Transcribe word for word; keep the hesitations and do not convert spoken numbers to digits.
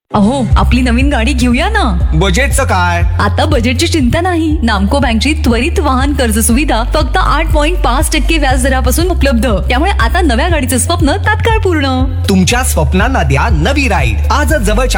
अहो, आपली नवीन गाडी घेऊया ना. बजेटचं काय? आता बजेटची चिंता नाही. नामको बँकची त्वरित वाहन कर्ज सुविधा फक्त आठ पॉईंट पाच टक्के व्याज दरापासून उपलब्ध. त्यामुळे आता नव्या गाडीचं स्वप्न तात्काळ पूर्ण. तुमच्या स्वप्नांना द्या नवी राईड. आजच जवळच्या